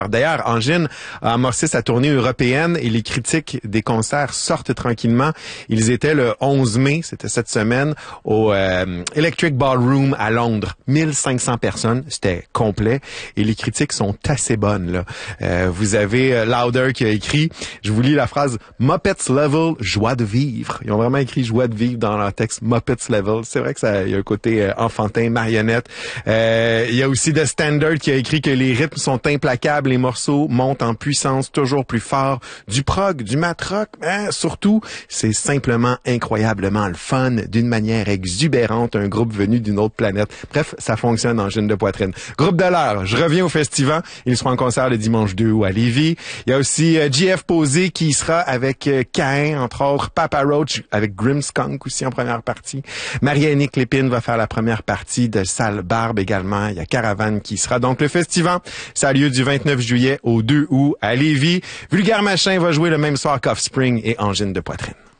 D'ailleurs, Angine a amorcé sa tournée européenne et les critiques des concerts sortent tranquillement. Ils étaient le 11 mai, c'était cette semaine, au Electric Ballroom à Londres. 1500 personnes, c'était complet et les critiques sont assez bonnes, là. Vous avez Louder qui a écrit, je vous lis la phrase « Muppets level, joie de vivre ». Ils ont vraiment écrit « joie de vivre » dans leur texte « Muppets level ». C'est vrai que ça, il y a un côté enfantin, marionnette. Il y a aussi The Standard qui a écrit que les rythmes sont implacables. Les morceaux montent en puissance toujours plus fort. Du prog, du mat rock, surtout, c'est simplement incroyablement le fun, d'une manière exubérante, un groupe venu d'une autre planète. Bref, ça fonctionne en Angine de poitrine. Groupe de l'heure, je reviens au festival. Ils seront en concert le dimanche 2 août à Lévis. Il y a aussi JF Posé qui sera avec Cain, entre autres, Papa Roach avec Grimmskunk aussi en première partie. Marie-Annick Lépine va faire la première partie de Sale Barbe également. Il y a Caravane qui sera. Donc le festival, ça a lieu du 29 juillet au 2 août à Lévis. Vulgaire Machin va jouer le même soir qu'Offspring et Angine de poitrine.